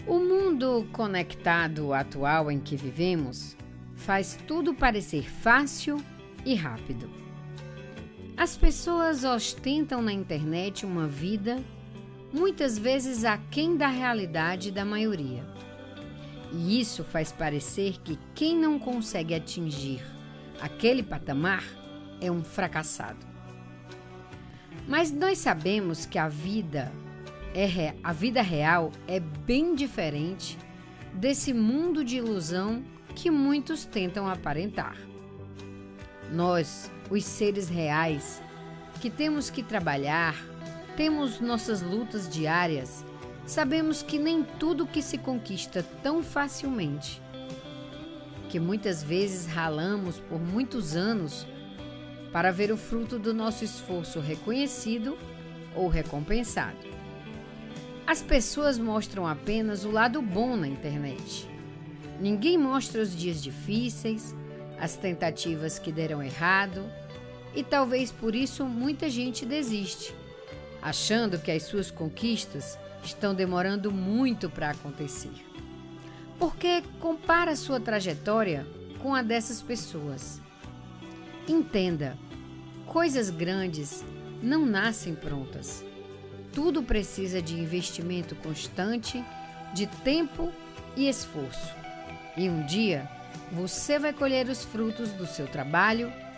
O mundo conectado atual em que vivemos faz tudo parecer fácil e rápido. As pessoas ostentam na internet uma vida, muitas vezes aquém da realidade da maioria. E isso faz parecer que quem não consegue atingir aquele patamar é um fracassado. Mas nós sabemos que a vida real é bem diferente desse mundo de ilusão que muitos tentam aparentar. Nós, os seres reais, que temos que trabalhar, temos nossas lutas diárias, sabemos que nem tudo que se conquista tão facilmente, que muitas vezes ralamos por muitos anos para ver o fruto do nosso esforço reconhecido ou recompensado. As pessoas mostram apenas o lado bom na internet. Ninguém mostra os dias difíceis, as tentativas que deram errado, e talvez por isso muita gente desiste, achando que as suas conquistas estão demorando muito para acontecer. Porque compara sua trajetória com a dessas pessoas. Entenda, coisas grandes não nascem prontas. Tudo precisa de investimento constante, de tempo e esforço. E um dia você vai colher os frutos do seu trabalho